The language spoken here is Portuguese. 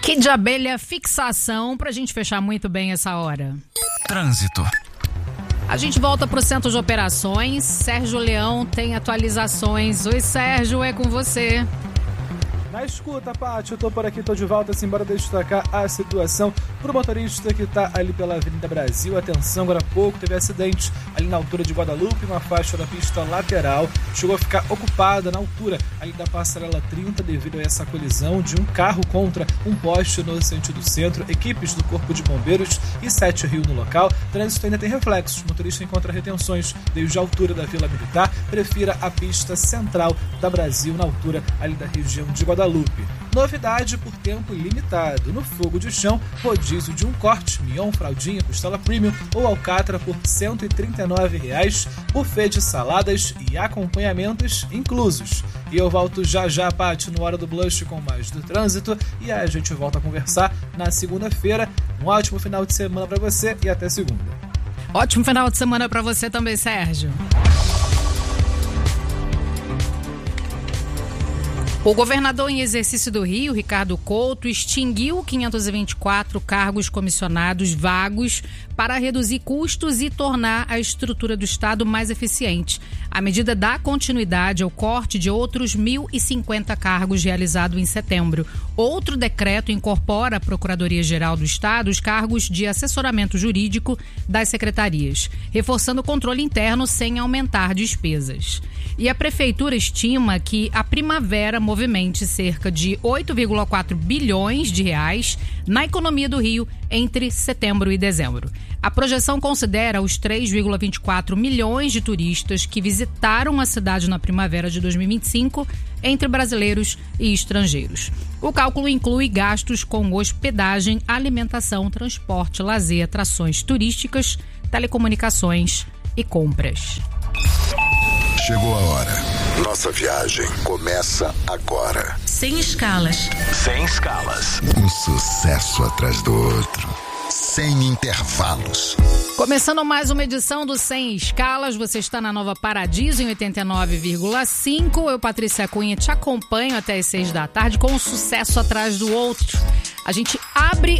Kid de Abelha, Fixação, pra gente fechar muito bem essa hora. Trânsito. A gente volta pro centro de operações. Sérgio Leão tem atualizações. Oi, Sérgio, é com você. Na escuta, Paty, eu tô por aqui, tô de volta, assim, bora destacar a situação pro motorista que tá ali pela Avenida Brasil. Atenção, agora há pouco teve acidente ali na altura de Guadalupe, uma faixa da pista lateral chegou a ficar ocupada na altura ali da passarela 30 devido a essa colisão de um carro contra um poste no sentido centro. Equipes do Corpo de Bombeiros e 7 Rio no local. Trânsito ainda tem reflexos, o motorista encontra retenções desde a altura da Vila Militar. Prefira a pista central da Brasil, na altura ali da região de Guadalupe. Novidade por tempo limitado. No fogo de chão, rodízio de um corte, mignon, fraldinha, costela premium ou alcatra por R$ 139,00, buffet de saladas e acompanhamentos inclusos. E eu volto já, Paty, no Hora do Blush com mais do trânsito, e aí a gente volta a conversar na segunda-feira. Um ótimo final de semana para você e até segunda. Ótimo final de semana para você também, Sérgio. O governador em exercício do Rio, Ricardo Couto, extinguiu 524 cargos comissionados vagos para reduzir custos e tornar a estrutura do Estado mais eficiente. A medida dá continuidade ao corte de outros 1.050 cargos realizado em setembro. Outro decreto incorpora à Procuradoria-Geral do Estado os cargos de assessoramento jurídico das secretarias, reforçando o controle interno sem aumentar despesas. E a Prefeitura estima que a primavera movimente cerca de 8,4 bilhões de reais na economia do Rio entre setembro e dezembro. A projeção considera os 3,24 milhões de turistas que visitaram a cidade na primavera de 2025, entre brasileiros e estrangeiros. O cálculo inclui gastos com hospedagem, alimentação, transporte, lazer, atrações turísticas, telecomunicações e compras. Chegou a hora. Nossa viagem começa agora. Sem escalas. Sem escalas. Um sucesso atrás do outro. Sem intervalos. Começando mais uma edição do Sem Escalas, você está na Nova Paradiso em 89,5. Eu, Patrícia Cunha, te acompanho até as 6 da tarde com um sucesso atrás do outro. A gente abre